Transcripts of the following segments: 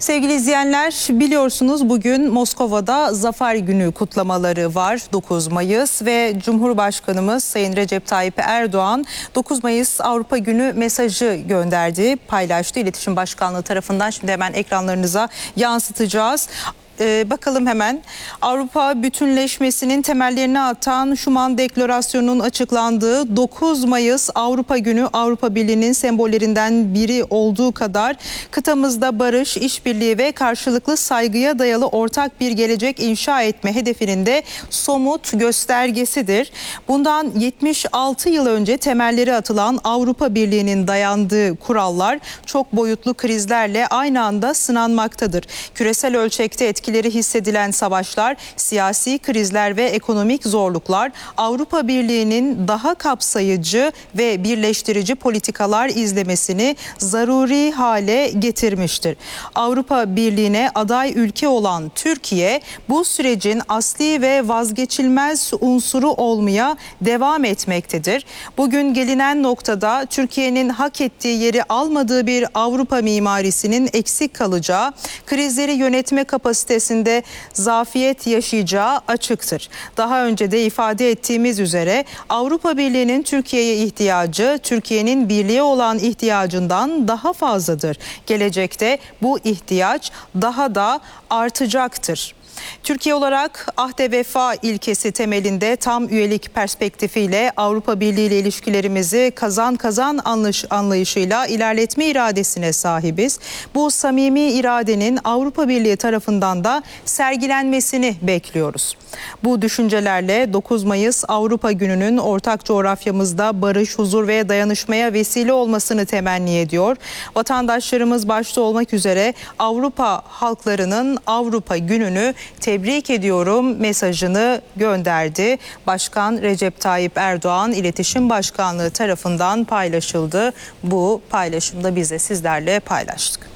Sevgili izleyenler, biliyorsunuz bugün Moskova'da Zafer Günü kutlamaları var, 9 Mayıs ve Cumhurbaşkanımız Sayın Recep Tayyip Erdoğan 9 Mayıs Avrupa Günü mesajı gönderdi, paylaştı İletişim Başkanlığı tarafından. Şimdi hemen ekranlarınıza yansıtacağız. Bakalım hemen. Avrupa bütünleşmesinin temellerini atan Şuman Deklarasyonu'nun açıklandığı 9 Mayıs Avrupa Günü, Avrupa Birliği'nin sembollerinden biri olduğu kadar kıtamızda barış, işbirliği ve karşılıklı saygıya dayalı ortak bir gelecek inşa etme hedefinin de somut göstergesidir. Bundan 76 yıl önce temelleri atılan Avrupa Birliği'nin dayandığı kurallar çok boyutlu krizlerle aynı anda sınanmaktadır. Küresel ölçekte etkileri hissedilen savaşlar, siyasi krizler ve ekonomik zorluklar Avrupa Birliği'nin daha kapsayıcı ve birleştirici politikalar izlemesini zaruri hale getirmiştir. Avrupa Birliği'ne aday ülke olan Türkiye bu sürecin asli ve vazgeçilmez unsuru olmaya devam etmektedir. Bugün gelinen noktada Türkiye'nin hak ettiği yeri almadığı bir Avrupa mimarisinin eksik kalacağı, krizleri yönetme kapasitesinde zafiyet yaşayacağı açıktır. Daha önce de ifade ettiğimiz üzere Avrupa Birliği'nin Türkiye'ye ihtiyacı, Türkiye'nin birliğe olan ihtiyacından daha fazladır. Gelecekte bu ihtiyaç daha da artacaktır. Türkiye olarak ahde vefa ilkesi temelinde tam üyelik perspektifiyle Avrupa Birliği ile ilişkilerimizi kazan kazan anlayışıyla ilerletme iradesine sahibiz. Bu samimi iradenin Avrupa Birliği tarafından da sergilenmesini bekliyoruz. Bu düşüncelerle 9 Mayıs Avrupa Günü'nün ortak coğrafyamızda barış, huzur ve dayanışmaya vesile olmasını temenni ediyor. Vatandaşlarımız başta olmak üzere Avrupa halklarının Avrupa Günü'nü tebrik ediyorum mesajını gönderdi. Başkan Recep Tayyip Erdoğan İletişim Başkanlığı tarafından paylaşıldı. Bu paylaşımda biz de sizlerle paylaştık.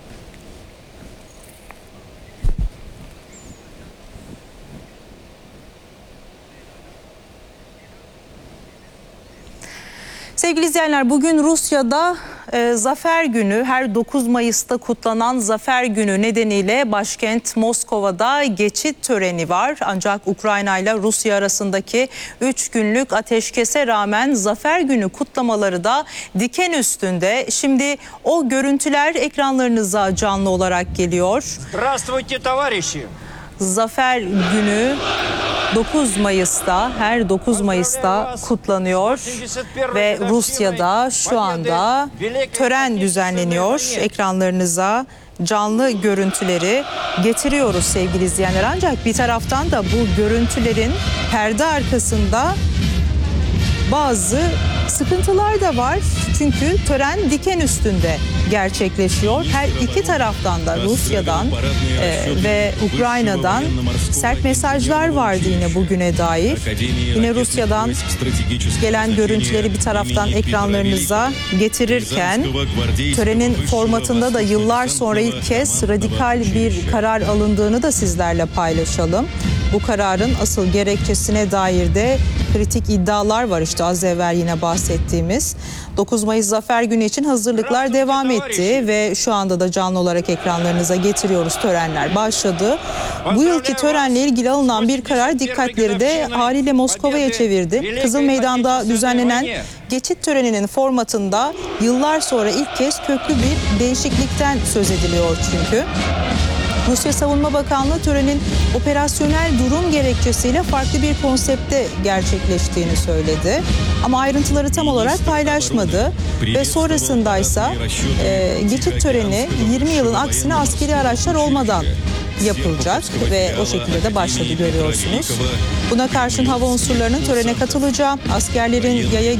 Sevgili izleyenler, bugün Rusya'da Zafer Günü, her 9 Mayıs'ta kutlanan Zafer Günü nedeniyle başkent Moskova'da geçit töreni var. Ancak Ukrayna ile Rusya arasındaki 3 günlük ateşkese rağmen Zafer Günü kutlamaları da diken üstünde. Şimdi o görüntüler ekranlarınıza canlı olarak geliyor. Здравствуйте, товарищи. Zafer Günü 9 Mayıs'ta, her 9 Mayıs'ta kutlanıyor ve Rusya'da şu anda tören düzenleniyor. Ekranlarınıza canlı görüntüleri getiriyoruz sevgili izleyenler. Ancak bir taraftan da bu görüntülerin perde arkasında bazı sıkıntılar da var. Çünkü tören diken üstünde gerçekleşiyor. Her iki taraftan da Rusya'dan ve Ukrayna'dan sert mesajlar vardı yine bugüne dair. Yine Rusya'dan gelen görüntüleri bir taraftan ekranlarınıza getirirken törenin formatında da yıllar sonra ilk kez radikal bir karar alındığını da sizlerle paylaşalım. Bu kararın asıl gerekçesine dair de kritik iddialar var, işte az evvel yine bahsettiğimiz. 9 Mayıs Zafer Günü için hazırlıklar devam etti ve şu anda da canlı olarak ekranlarınıza getiriyoruz. Törenler başladı. Bu yılki törenle ilgili alınan bir karar dikkatleri de haliyle Moskova'ya çevirdi. Kızıl Meydan'da düzenlenen geçit töreninin formatında yıllar sonra ilk kez köklü bir değişiklikten söz ediliyor çünkü. Rusya Savunma Bakanlığı törenin operasyonel durum gerekçesiyle farklı bir konsepte gerçekleştiğini söyledi. Ama ayrıntıları tam olarak paylaşmadı ve sonrasındaysa geçit töreni 20 yılın aksine askeri araçlar olmadan yapılacak ve o şekilde de başladı, görüyorsunuz. Buna karşın hava unsurlarının törene katılacağı, askerlerin yaya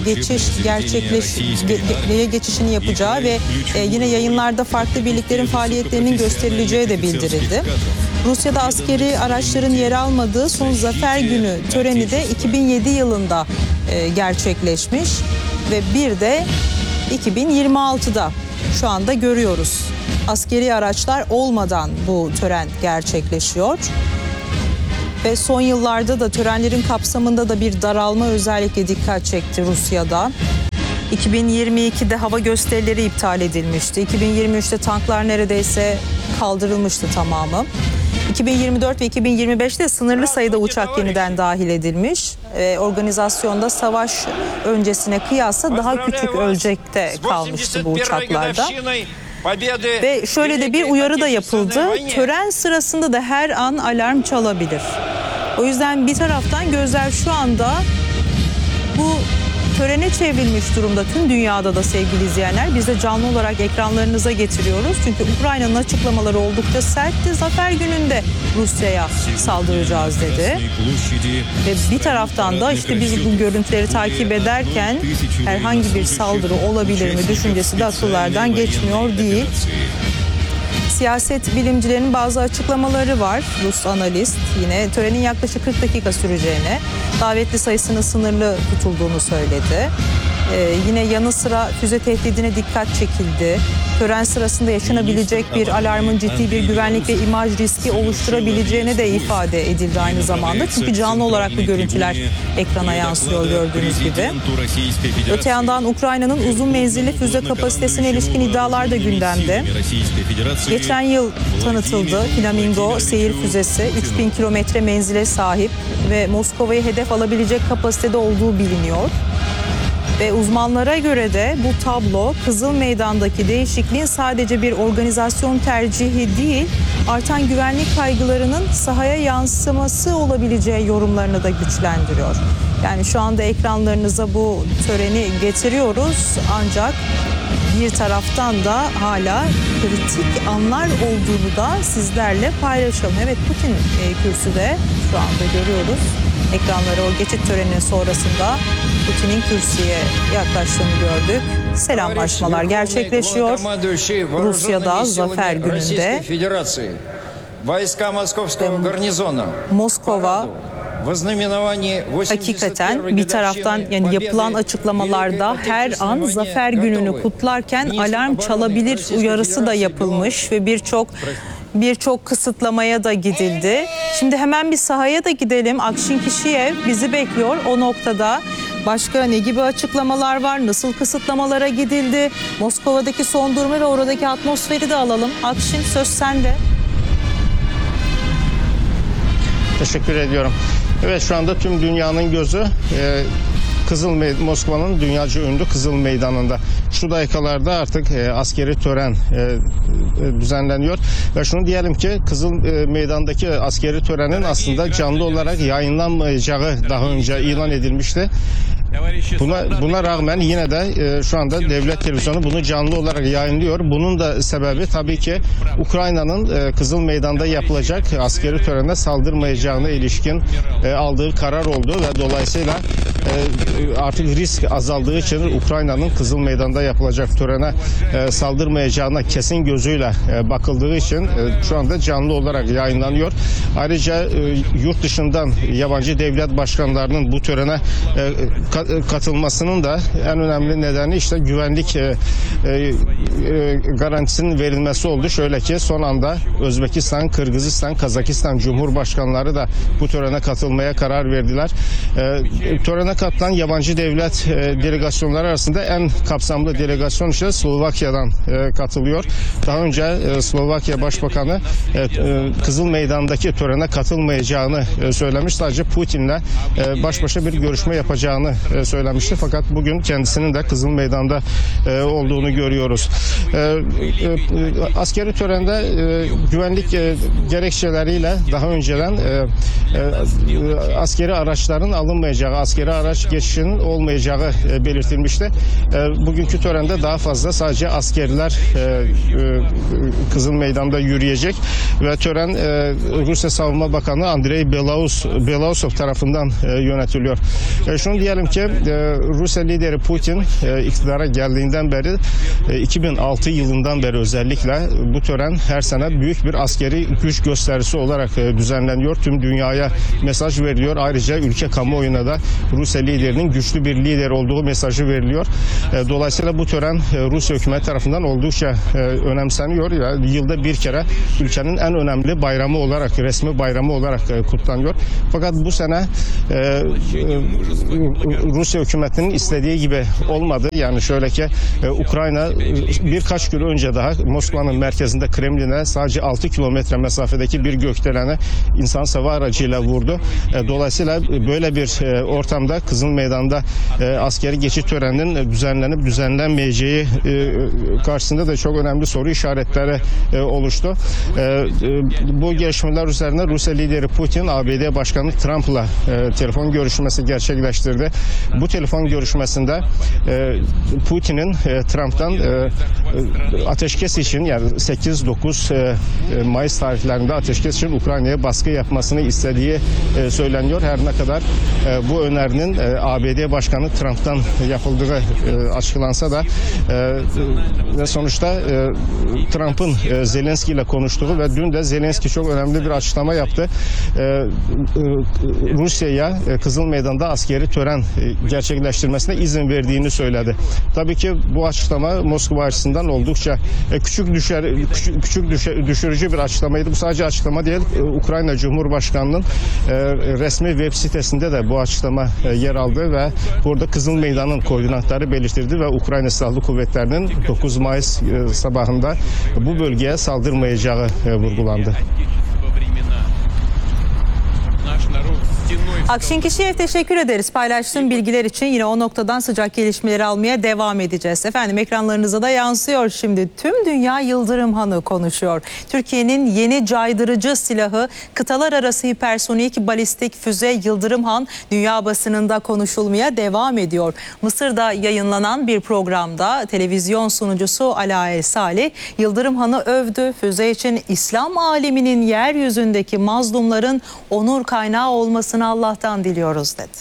geçişini yapacağı ve yine yayınlarda farklı birliklerin faaliyetlerinin gösterileceği de bildirildi. Rusya'da askeri araçların yer almadığı son Zafer Günü töreni de 2007 yılında gerçekleşmiş ve bir de 2026'da şu anda görüyoruz. Askeri araçlar olmadan bu tören gerçekleşiyor. Ve son yıllarda da törenlerin kapsamında da bir daralma özellikle dikkat çekti Rusya'da. 2022'de hava gösterileri iptal edilmişti. 2023'te tanklar neredeyse kaldırılmıştı tamamı. 2024 ve 2025'te sınırlı sayıda uçak yeniden dahil edilmiş. Organizasyonda savaş öncesine kıyasla daha küçük ölçekte kalmıştı bu uçaklarda. Ve şöyle de bir uyarı da yapıldı. Tören sırasında da her an alarm çalabilir. O yüzden bir taraftan gözler şu anda bu törene çevrilmiş durumda tüm dünyada da sevgili izleyenler. Biz de canlı olarak ekranlarınıza getiriyoruz. Çünkü Ukrayna'nın açıklamaları oldukça sertti. Zafer gününde Rusya'ya saldıracağız dedi. Ve bir taraftan da işte biz bu görüntüleri takip ederken herhangi bir saldırı olabilir mi düşüncesi de akıllardan geçmiyor değil. Siyaset bilimcilerinin bazı açıklamaları var. Rus analist yine törenin yaklaşık 40 dakika süreceğini, davetli sayısının sınırlı tutulduğunu söyledi. Yine yanı sıra füze tehdidine dikkat çekildi. Tören sırasında yaşanabilecek bir alarmın ciddi bir güvenlik ve imaj riski oluşturabileceğine de ifade edildi aynı zamanda. Çünkü canlı olarak bu görüntüler ekrana yansıyor gördüğünüz gibi. Öte yandan Ukrayna'nın uzun menzilli füze kapasitesine ilişkin iddialar da gündemde. Geçen yıl tanıtıldı Flamingo seyir füzesi 3000 kilometre menzile sahip ve Moskova'yı hedef alabilecek kapasitede olduğu biliniyor. Ve uzmanlara göre de bu tablo Kızıl Meydan'daki değişikliğin sadece bir organizasyon tercihi değil, artan güvenlik kaygılarının sahaya yansıması olabileceği yorumlarını da güçlendiriyor. Yani şu anda ekranlarınıza bu töreni getiriyoruz ancak bir taraftan da hala kritik anlar olduğunu da sizlerle paylaşalım. Evet, Putin kürsüde şu anda görüyoruz. Ekranları o geçit töreninin sonrasında Putin'in kürsüye yaklaştığını gördük. Selamlaşmalar gerçekleşiyor. Rusya'da Zafer gününde Moskova hakikaten bir taraftan yani yapılan açıklamalarda her an Zafer gününü kutlarken alarm çalabilir uyarısı da yapılmış ve birçok kısıtlamaya da gidildi. Şimdi hemen bir sahaya da gidelim. Akşin Kişiyev bizi bekliyor. O noktada başka ne gibi açıklamalar var? Nasıl kısıtlamalara gidildi? Moskova'daki son durumu ve oradaki atmosferi de alalım. Akşin, söz sende. Teşekkür ediyorum. Evet, şu anda tüm dünyanın gözü Moskova'nın dünyaca ünlü Kızıl Meydanı'nda. Şu dakikalarda artık askeri tören düzenleniyor ve şunu diyelim ki Kızıl Meydan'daki askeri törenin aslında canlı olarak yayınlanmayacağı daha önce ilan edilmişti. Buna rağmen yine de şu anda devlet televizyonu bunu canlı olarak yayınlıyor. Bunun da sebebi tabii ki Ukrayna'nın Kızıl Meydan'da yapılacak askeri törene saldırmayacağına ilişkin aldığı karar oldu ve dolayısıyla artık risk azaldığı için Ukrayna'nın Kızıl Meydan'da yapılacak törene saldırmayacağına kesin gözüyle bakıldığı için şu anda canlı olarak yayınlanıyor. Ayrıca yurt dışından yabancı devlet başkanlarının bu törene katılmasının da en önemli nedeni işte güvenlik garantisinin verilmesi oldu. Şöyle ki son anda Özbekistan, Kırgızistan, Kazakistan Cumhurbaşkanları da bu törene katılmaya karar verdiler. Törene katılan yabancı devlet delegasyonları arasında en kapsamlı delegasyon işte Slovakya'dan katılıyor. Daha önce Slovakya Başbakanı Kızıl Meydan'daki törene katılmayacağını söylemiş. Sadece Putin'le baş başa bir görüşme yapacağını söylemişti. Fakat bugün kendisinin de Kızıl Meydan'da olduğunu görüyoruz. Askeri törende güvenlik gerekçeleriyle daha önceden askeri araçların alınmayacağı, askeri araç geçişinin olmayacağı belirtilmişti. Bugünkü törende daha fazla sadece askerler Kızıl Meydan'da yürüyecek ve tören Rusya Savunma Bakanı Andrei Belousov tarafından yönetiliyor. Şunu diyelim ki Rusya lideri Putin iktidara geldiğinden beri 2006 yılından beri özellikle bu tören her sene büyük bir askeri güç gösterisi olarak düzenleniyor. Tüm dünyaya mesaj veriliyor. Ayrıca ülke kamuoyuna da Rusya liderinin güçlü bir lider olduğu mesajı veriliyor. Dolayısıyla bu tören Rusya hükümeti tarafından oldukça önemseniyor. Yılda bir kere ülkenin en önemli bayramı olarak, resmi bayramı olarak kutlanıyor. Fakat bu sene Rusya hükümetinin istediği gibi olmadı. Yani şöyle ki Ukrayna birkaç gün önce daha Moskova'nın merkezinde Kremlin'e sadece 6 kilometre mesafedeki bir gökdelene insan hava aracıyla vurdu. Dolayısıyla böyle bir ortamda Kızıl Meydan'da askeri geçit töreninin düzenlenip düzenlenmeyeceği karşısında da çok önemli soru işaretleri oluştu. Bu gelişmeler üzerine Rusya lideri Putin, ABD Başkanı Trump'la telefon görüşmesi gerçekleştirdi. Bu telefon görüşmesinde Putin'in Trump'tan ateşkes için, yani 8-9 Mayıs tarihlerinde ateşkes için Ukrayna'ya baskı yapmasını istediği söyleniyor. Her ne kadar bu önerinin ABD Başkanı Trump'tan yapıldığı açıklansa da sonuçta Trump'ın Zelenski ile konuştuğu ve dün de Zelenski çok önemli bir açıklama yaptı. Rusya'ya Kızıl Meydan'da askeri tören gerçekleştirmesine izin verdiğini söyledi. Tabii ki bu açıklama Moskova açısından oldukça düşürücü bir açıklamaydı. Bu sadece açıklama değil. Ukrayna Cumhurbaşkanı'nın resmi web sitesinde de bu açıklama yer aldı ve burada Kızıl Meydan'ın koordinatları belirtildi ve Ukrayna Silahlı Kuvvetleri'nin 9 Mayıs sabahında bu bölgeye saldırmayacağı vurgulandı. Akşin Kişiyev, teşekkür ederiz paylaştığım bilgiler için. Yine o noktadan sıcak gelişmeleri almaya devam edeceğiz. Efendim, ekranlarınıza da yansıyor şimdi. Tüm dünya Yıldırım Han'ı konuşuyor. Türkiye'nin yeni caydırıcı silahı kıtalar arası hipersonik balistik füze Yıldırım Han dünya basınında konuşulmaya devam ediyor. Mısır'da yayınlanan bir programda televizyon sunucusu Ala El Salih Yıldırım Han'ı övdü. Füze için İslam aleminin yeryüzündeki mazlumların onur kaynağı olmasını Allah'tan diliyoruz dedi.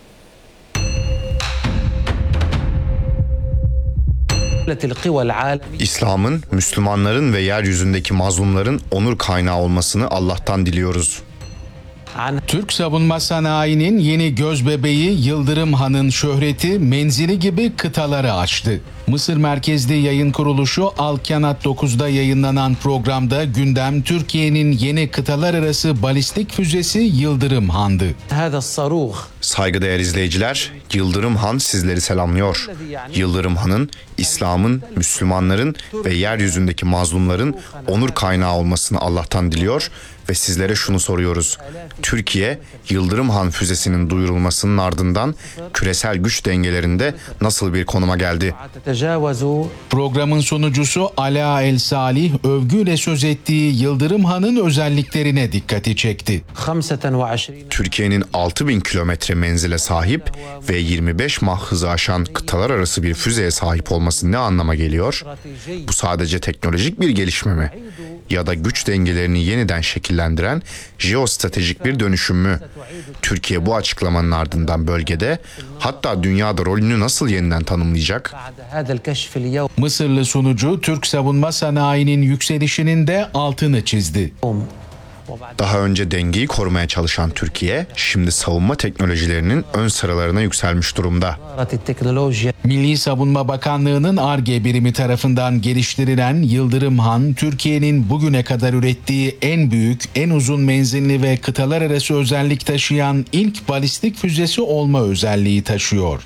İslam'ın, Müslümanların ve yeryüzündeki mazlumların onur kaynağı olmasını Allah'tan diliyoruz. Türk savunma sanayinin yeni gözbebeği Yıldırım Han'ın şöhreti menzili gibi kıtaları aştı. Mısır merkezli yayın kuruluşu Al Kanat 9'da yayınlanan programda gündem Türkiye'nin yeni kıtalar arası balistik füzesi Yıldırım Han'dı. Saygıdeğer izleyiciler, Yıldırım Han sizleri selamlıyor. Yıldırım Han'ın, İslam'ın, Müslümanların ve yeryüzündeki mazlumların onur kaynağı olmasını Allah'tan diliyor ve sizlere şunu soruyoruz. Türkiye, Yıldırım Han füzesinin duyurulmasının ardından küresel güç dengelerinde nasıl bir konuma geldi? Programın sunucusu Ala El Salih övgüyle söz ettiği Yıldırım Han'ın özelliklerine dikkati çekti. Türkiye'nin 6000 kilometre menzile sahip ve 25 Mach hızı aşan kıtalar arası bir füzeye sahip olması ne anlama geliyor? Bu sadece teknolojik bir gelişme mi? Ya da güç dengelerini yeniden şekillendiren jeostratejik bir dönüşüm mü? Türkiye bu açıklamanın ardından bölgede, hatta dünyada rolünü nasıl yeniden tanımlayacak? Mısırlı sunucu Türk savunma sanayinin yükselişinin de altını çizdi. Daha önce dengeyi korumaya çalışan Türkiye, şimdi savunma teknolojilerinin ön sıralarına yükselmiş durumda. Milli Savunma Bakanlığı'nın Ar-Ge birimi tarafından geliştirilen Yıldırım Han, Türkiye'nin bugüne kadar ürettiği en büyük, en uzun menzilli ve kıtalar arası özellik taşıyan ilk balistik füzesi olma özelliği taşıyor.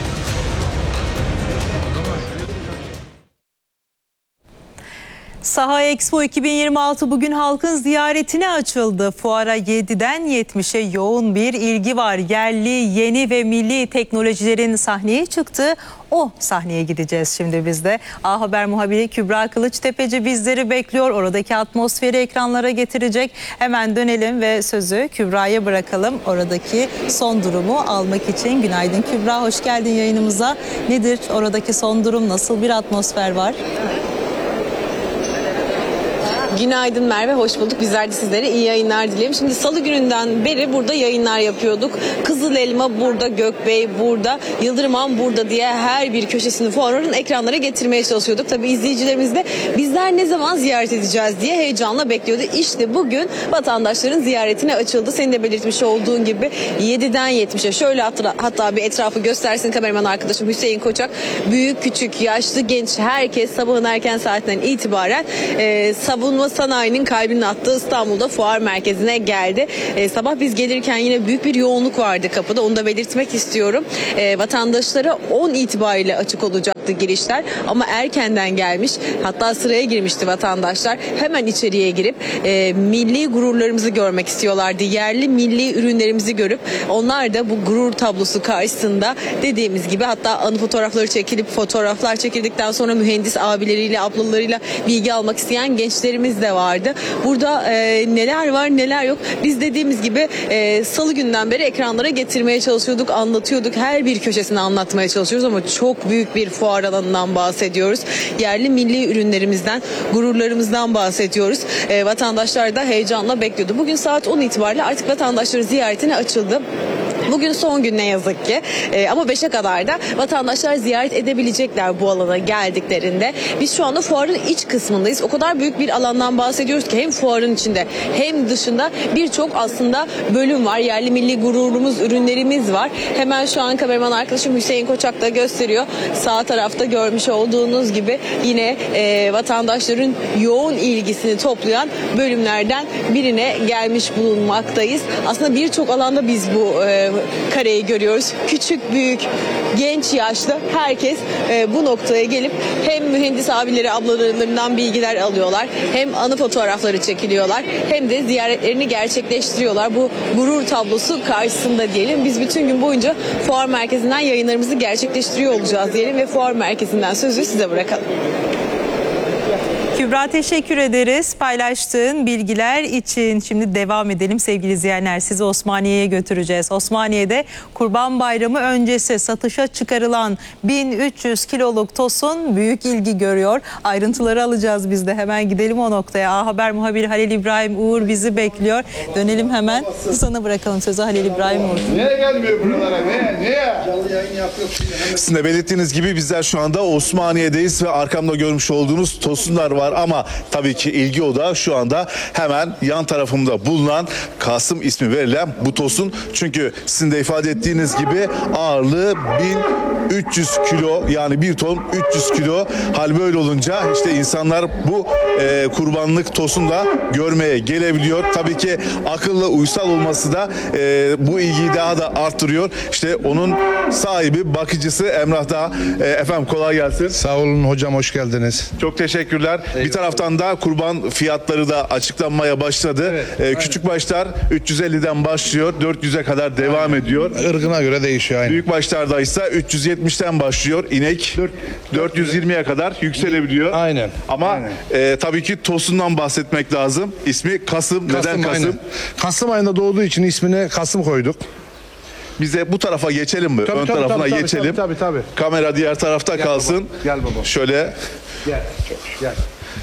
Saha Expo 2026 bugün halkın ziyaretine açıldı. Fuara 7'den 70'e yoğun bir ilgi var. Yerli, yeni ve milli teknolojilerin sahneye çıktığı o sahneye gideceğiz şimdi biz de. A Haber muhabiri Kübra Kılıçtepeci bizleri bekliyor. Oradaki atmosferi ekranlara getirecek. Hemen dönelim ve sözü Kübra'ya bırakalım. Oradaki son durumu almak için. Günaydın Kübra, hoş geldin yayınımıza. Nedir oradaki son durum? Nasıl bir atmosfer var? Günaydın Merve, hoş bulduk. Bizler de sizlere iyi yayınlar dileyelim. Şimdi salı gününden beri burada yayınlar yapıyorduk. Kızıl Elma burada, Gökbey burada, Yıldırım Han burada diye her bir köşesini fuarın ekranlara getirmeye çalışıyorduk. Tabii izleyicilerimiz de bizler ne zaman ziyaret edeceğiz diye heyecanla bekliyordu. İşte bugün vatandaşların ziyaretine açıldı. Senin de belirtmiş olduğun gibi 7'den 70'e şöyle hatta bir etrafı göstersin kameraman arkadaşım Hüseyin Koçak. Büyük, küçük, yaşlı, genç herkes sabahın erken saatinden itibaren savunma ama sanayinin kalbinin attığı İstanbul'da fuar merkezine geldi. Sabah biz gelirken yine büyük bir yoğunluk vardı kapıda. Onu da belirtmek istiyorum. Vatandaşlara 10 itibariyle açık olacaktı girişler ama erkenden gelmiş. Hatta sıraya girmişti vatandaşlar. Hemen içeriye girip milli gururlarımızı görmek istiyorlardı. Yerli milli ürünlerimizi görüp onlar da bu gurur tablosu karşısında dediğimiz gibi hatta anı fotoğrafları çekilip fotoğraflar çekildikten sonra mühendis abileriyle ablalarıyla bilgi almak isteyen gençlerimiz de vardı. Burada neler var neler yok. Biz dediğimiz gibi salı günden beri ekranlara getirmeye çalışıyorduk, anlatıyorduk. Her bir köşesini anlatmaya çalışıyoruz ama çok büyük bir fuar alanından bahsediyoruz. Yerli milli ürünlerimizden, gururlarımızdan bahsediyoruz. Vatandaşlar da heyecanla bekliyordu. Bugün saat 10 itibariyle artık vatandaşların ziyaretine açıldı. Bugün son gün ne yazık ki ama 5'e kadar da vatandaşlar ziyaret edebilecekler bu alana geldiklerinde. Biz şu anda fuarın iç kısmındayız. O kadar büyük bir alandan bahsediyoruz ki hem fuarın içinde hem dışında birçok aslında bölüm var. Yerli milli gururumuz, ürünlerimiz var. Hemen şu an kameraman arkadaşım Hüseyin Koçak da gösteriyor. Sağ tarafta görmüş olduğunuz gibi yine vatandaşların yoğun ilgisini toplayan bölümlerden birine gelmiş bulunmaktayız. Aslında birçok alanda biz bu kareyi görüyoruz. Küçük, büyük, genç, yaşlı herkes bu noktaya gelip hem mühendis abileri, ablalarından bilgiler alıyorlar. Hem anı fotoğrafları çekiliyorlar. Hem de ziyaretlerini gerçekleştiriyorlar. Bu gurur tablosu karşısında diyelim. Biz bütün gün boyunca fuar merkezinden yayınlarımızı gerçekleştiriyor olacağız diyelim ve fuar merkezinden sözü size bırakalım. Kübra, teşekkür ederiz paylaştığın bilgiler için. Şimdi devam edelim sevgili izleyenler. Sizi Osmaniye'ye götüreceğiz. Osmaniye'de Kurban Bayramı öncesi satışa çıkarılan 1300 kiloluk tosun büyük ilgi görüyor. Ayrıntıları alacağız biz de. Hemen gidelim o noktaya. A Haber muhabiri Halil İbrahim Uğur bizi bekliyor. Dönelim hemen. Sana bırakalım sözü Halil İbrahim Uğur. Niye gelmiyor buralara? Niye? Canlı yayın yapıyor. Sizin de belirttiğiniz gibi bizler şu anda Osmaniye'deyiz ve arkamda görmüş olduğunuz tosunlar var ama tabii ki ilgi odağı şu anda hemen yan tarafımda bulunan Kasım ismi verilen bu tosun. Çünkü sizin de ifade ettiğiniz gibi ağırlığı 1300 kilo, yani 1 ton 300 kilo. Hal böyle olunca işte insanlar bu kurbanlık tosun da görmeye gelebiliyor. Tabii ki akıllı, uysal olması da bu ilgiyi daha da arttırıyor. İşte onun sahibi, bakıcısı Emrah Dağ. Efendim kolay gelsin. Sağ olun hocam, hoş geldiniz. Çok teşekkürler. Bir taraftan da kurban fiyatları da açıklanmaya başladı. Küçük başlar 350'den başlıyor, 400'e kadar devam ediyor. Irgına göre değişiyor aynı. Büyük başlarda ise 370'ten başlıyor. İnek 420'ye kadar yükselebiliyor. Aynen. Ama Aynen. Tabii ki tosundan bahsetmek lazım. İsmi Kasım. Neden Kasım? Aynen. Kasım ayında doğduğu için ismini Kasım koyduk. Bize bu tarafa geçelim mi? Ön tarafına geçelim. Tabii. Kamera diğer tarafta Gel kalsın. baba. Gel baba. Şöyle. Gel.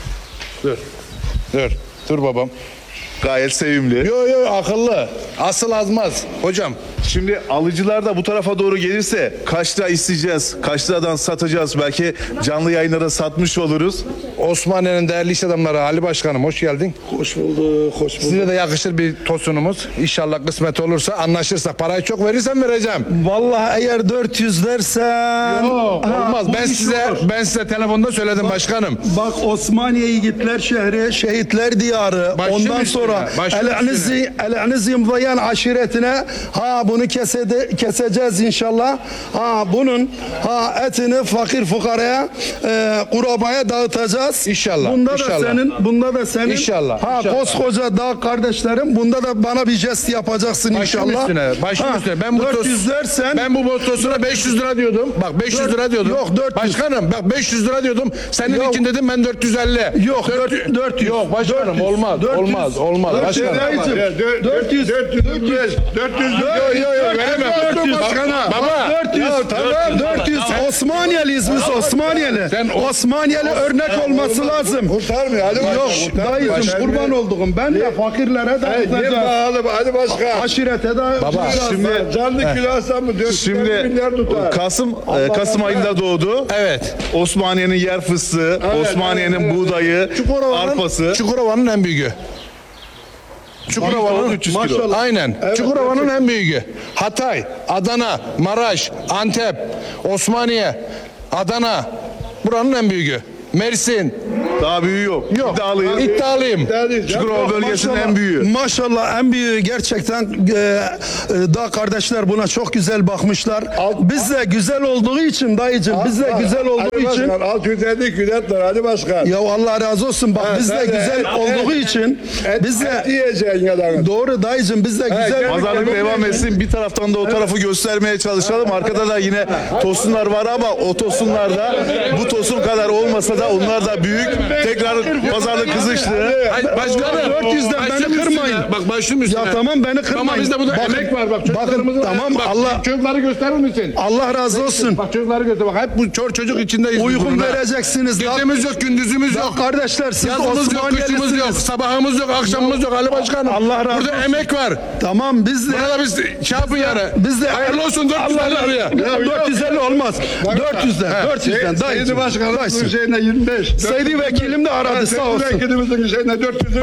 Dur babam. Gayet sevimli. Yo akıllı. Asıl azmaz hocam. Şimdi alıcılar da bu tarafa doğru gelirse kaç lira isteyeceğiz? Kaç liradan satacağız? Belki canlı yayınlara satmış oluruz. Osmaniye'nin değerli iş adamları Ali Başkanım, hoş geldin. Hoş bulduk, hoş bulduk. Size de yakışır bir tosunumuz. İnşallah kısmet olursa, anlaşırsak, parayı çok verirsen vereceğim. Vallahi eğer 400 dersen... Olmaz. Ben size telefonda söyledim başkanım. Bak, Osmaniye Yiğitler Şehri, Şehitler Diyarı. Başım Ondan üstüne, sonra başım elinizi imlayan aşiretine bunu keseceğiz inşallah. Bunun etini fakir fukaraya, kurabaya dağıtacağız. İnşallah. Bunda da senin. İnşallah. Koskoca dağ kardeşlerim, bunda da bana bir jest yapacaksın inşallah. Başım üstüne. Ben bu 400 dersen. Ben bu tosuna 500 lira diyordum. Bak 500 lira diyordum. Yok, 400. Başkanım bak 500 lira diyordum. Senin için dedim ben 450. Yok, 400. Yok başkanım 400. olmaz. 400. Olmaz. 400. Başkanım. 400. Yok veremem. 400 başkanım. Baba. 400. Osmaniyeliyiz biz, Osmaniyeli. Osmaniyeli örnek olması lazım. Kurtarmıyor. Hadi Yok dayıcım, kurban olduğum. Ben de fakirlere dağıtacağız. Hadi başkan. Aşirete de. Baba. Şimdi Canlı kilo alsam mı? Şimdi Kasım ayında doğdu. Evet. Osmaniye'nin yer fıstığı, Osmaniye'nin buğdayı, arpası. Çukurova'nın en büyüğü. Çukurova'nın 300 kilo. Aynen. Çukurova'nın en büyüğü. Hatay, Adana, Maraş, Antep, Osmaniye, Adana. Buranın en büyüğü. Mersin, Daha büyüğü yok. Yok. İddialıyım. İddialıyım. Çukurova bölgesinin en büyüğü. Maşallah en büyüğü gerçekten dağ kardeşler buna çok güzel bakmışlar. Biz de güzel olduğu için dayıcım biz de güzel olduğu için 650 kületler hadi başkan. ya Allah razı olsun bak biz de güzel olduğu için biz de yiyeceksin adamın. doğru dayıcım biz de güzel Pazarlık devam etsin. Bir taraftan da o tarafı göstermeye çalışalım. Arkada da yine tosunlar var ama o tosunlar da bu tosun kadar olmasa da onlar da büyük. Tekrar pazarlık kızıştı. Başkanım 400'den beni kırmayın. Bak başım üstüne. Ya tamam beni kırmayın. Tamam bizde burada Bakın, emek var bak. bakın tamam bak, Allah çocukları gösterir misin? Allah razı olsun. Bak çocukları göster. Bak hep bu çocuk içindeyiz. Uygun vereceksiniz. Gecemiz yok, gündüzümüz yok. Kardeşler siz Yazımız yok, kışımız yok, Osmaniyelisiniz. sabahımız yok, akşamımız yok Ali Başkanım. Allah razı Burada olsun. emek var. Tamam biz de Burada biz şey yapın yani. biz de Hayırlı olsun 450 liraya. Ya 450 olmaz. 400'den dayı. Sayın Başkanımızın şeyine 25. Sayın vekilim de aradı sağ olsun. Vekilimizin şeyine 400'ün.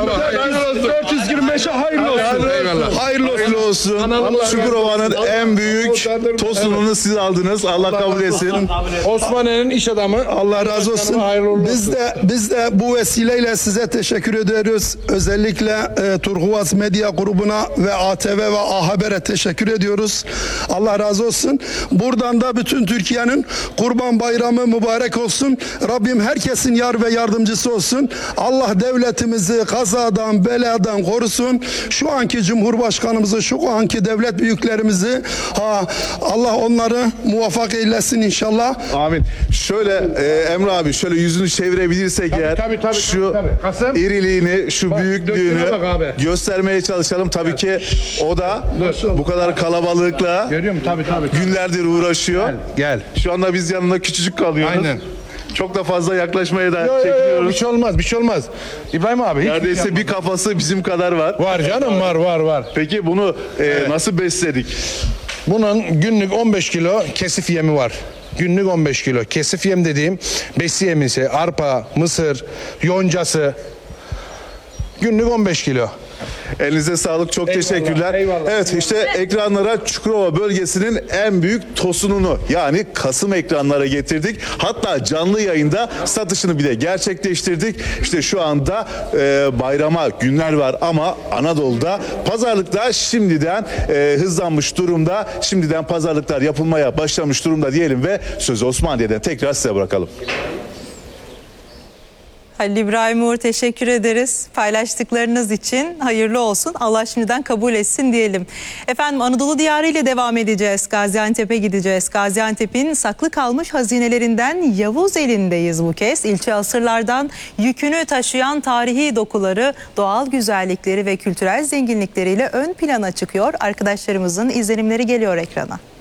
425'e hayırlı olsun. Eyvallah. Hayırlı olsun. Çukurova'nın en büyük tosununu siz aldınız. Allah kabul etsin. Osmaniye'nin iş adamı. Allah razı olsun. Hayırlı olsun. Biz de bu vesileyle size teşekkür ediyoruz. Özellikle Turkuaz Medya grubuna ve ATV ve A Haber'e teşekkür ediyoruz. Allah razı olsun. Buradan da bütün Türkiye'nin Kurban Bayramı mübarek olsun. Rabbim herkesin yar ve yardımcısı olsun. Allah devletimizi kazadan, beladan korusun. Şu anki Cumhurbaşkanımızı, şu anki devlet büyüklerimizi Allah onları muvaffak eylesin inşallah. Amin. Şöyle Emre abi şöyle yüzünü çevirebilirsek eğer tabii, şu tabii. Kasım. iriliğini, şu büyüklüğünü döküme bak abi. göstermeye çalışalım. Tabii ki o da bu kadar kalabalıkla Görüyor musun? Tabii. günlerdir uğraşıyor. Gel. Şu anda biz yanında küçücük kalıyoruz. Aynen. Çok da fazla yaklaşmaya da Bir çekiniyoruz. şey olmaz. İbrahim abi. hiç Neredeyse bir kafası bizim kadar var. Var canım var. Peki bunu nasıl besledik? Bunun günlük 15 kilo kesif yemi var. Günlük 15 kilo. Kesif yem dediğim besi yemisi, arpa, mısır, yoncası. Günlük 15 kilo. Elinize sağlık. Çok teşekkürler. Eyvallah. Evet işte ekranlara Çukurova bölgesinin en büyük tosununu yani Kasım ekranlara getirdik. Hatta canlı yayında satışını bile gerçekleştirdik. İşte şu anda bayrama günler var ama Anadolu'da pazarlıklar şimdiden hızlanmış durumda. Şimdiden pazarlıklar yapılmaya başlamış durumda diyelim ve sözü Osmaniye'den tekrar size bırakalım. Halil İbrahim Uğur teşekkür ederiz. Paylaştıklarınız için hayırlı olsun. Allah şimdiden kabul etsin diyelim. Efendim Anadolu Diyarı ile devam edeceğiz. Gaziantep'e gideceğiz. Gaziantep'in saklı kalmış hazinelerinden Yavuz elindeyiz bu kez. İlçe asırlardan yükünü taşıyan tarihi dokuları, doğal güzellikleri ve kültürel zenginlikleriyle ön plana çıkıyor. Arkadaşlarımızın izlenimleri geliyor ekrana.